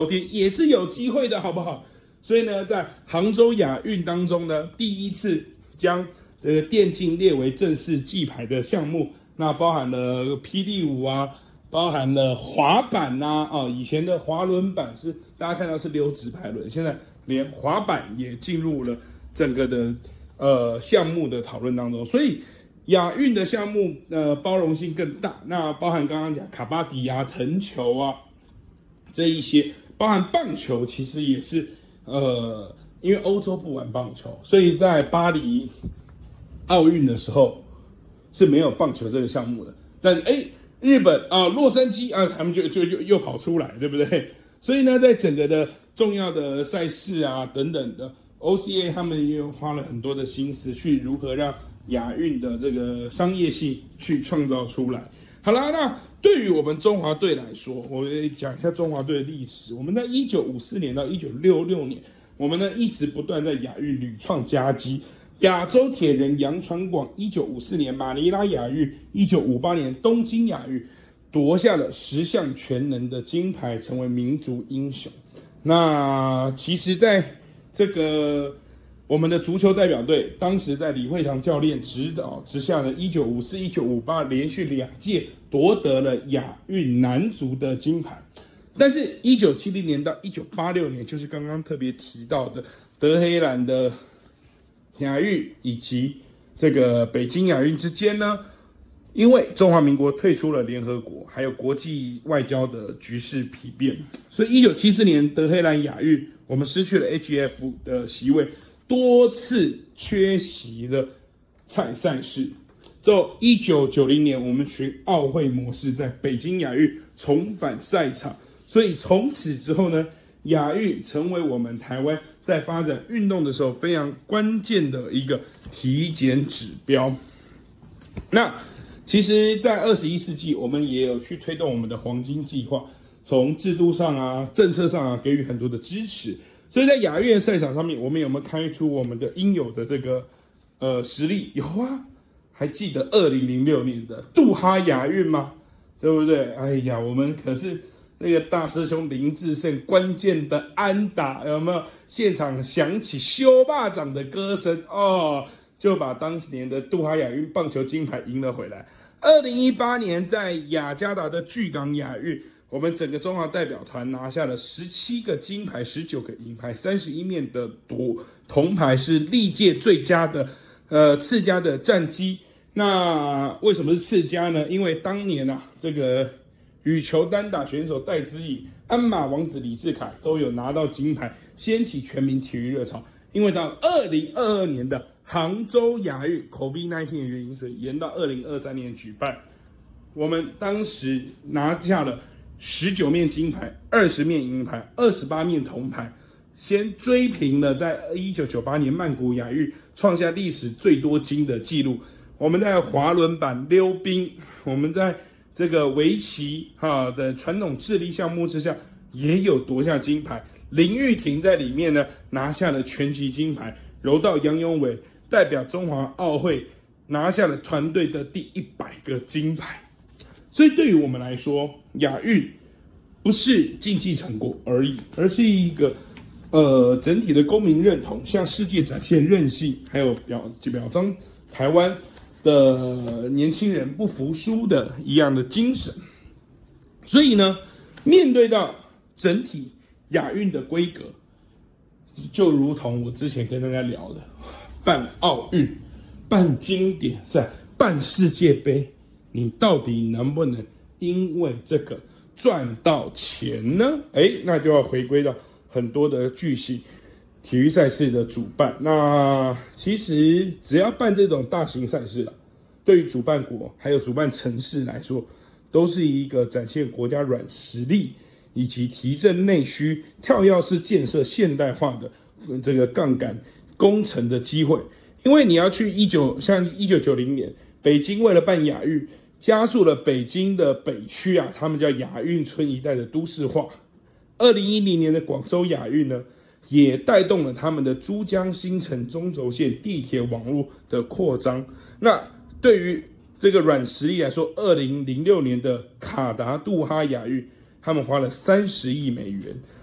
天也是有机会的，好不好？所以呢，在杭州亚运当中呢，第一次将这个电竞列为正式记牌的项目，那包含了霹雳舞啊，包含了滑板呐，以前的滑轮板是大家看到是溜直排轮，现在连滑板也进入了整个的项目的讨论当中，所以亚运的项目包容性更大，那包含刚刚讲卡巴迪啊、藤球啊这一些，包含棒球，其实也是因为欧洲不玩棒球，所以在巴黎奥运的时候是没有棒球这个项目的，但日本洛杉矶他们就又跑出来，对不对？所以呢，在整个的重要的赛事啊等等的 OCA 他们又花了很多的心思去如何让亚运的这个商业性去创造出来。好啦，那对于我们中华队来说，我讲一下中华队的历史。我们在1954年到1966年，我们呢一直不断在亚运屡创佳绩。亚洲铁人杨传广1954年马尼拉亚运，1958年东京亚运夺下了10项全能的金牌，成为民族英雄。那其实在这个我们的足球代表队当时在李惠堂教练指导之下呢，1954、1958连续2届夺得了亚运男足的金牌。但是1970年到1986年，就是刚刚特别提到的德黑兰的亚运以及这个北京亚运之间呢，因为中华民国退出了联合国，还有国际外交的局势疲变，所以1974年德黑兰亚运，我们失去了 HF 的席位，多次缺席了赛事。之后1990年，我们循奥会模式在北京亚运重返赛场，所以从此之后呢，亚运成为我们台湾在发展运动的时候非常关键的一个体检指标。那其实在21世纪，我们也有去推动我们的黄金计划，从制度上啊、政策上啊给予很多的支持。所以在亚运赛场上面，我们有没有开出我们的应有的这个实力？有啊，还记得2006年的杜哈亚运吗？对不对？哎呀，我们可是那个大师兄林志胜关键的安打，有没有？现场响起修霸掌的歌声哦，就把当年的杜哈亚运棒球金牌赢了回来。2018年在雅加达的巨港亚运，我们整个中华代表团拿下了17个金牌、19个银牌、31面的铜牌，是历届最佳的次佳的战绩。那为什么是次佳呢？因为当年这个羽球单打选手戴资颖、鞍马王子李智凯都有拿到金牌，掀起全民体育热潮。因为到2022年的杭州亚运 COVID-19 的原因，所以延到2023年举办。我们当时拿下了19面金牌、20面银牌、28面铜牌，先追平了在1998年曼谷亚运创下历史最多金的纪录。我们在滑轮板、溜冰，我们在这个围棋的传统智力项目之下，也有夺下金牌。林玉婷在里面呢拿下了拳击金牌，柔道杨永伟代表中华奥会拿下了团队的第100个金牌。所以对于我们来说，亚运不是竞技成果而已，而是一个整体的公民认同，向世界展现韧性，还有表彰台湾的年轻人不服输的一样的精神。所以呢，面对到整体亚运的规格，就如同我之前跟大家聊的，办奥运、办经典赛、办世界杯，你到底能不能因为这个赚到钱呢？那就要回归到很多的巨型体育赛事的主办。那其实只要办这种大型赛事对于主办国还有主办城市来说，都是一个展现国家软实力以及提振内需、跳跃式建设现代化的这个杠杆工程的机会。因为你要去像1990年北京为了办亚运，加速了北京的北区他们叫亚运村一带的都市化。2010年的广州亚运呢，也带动了他们的珠江新城中轴线地铁网络的扩张。那对于这个软实力来说，2006年的卡达杜哈亚运，他们花了30亿美元，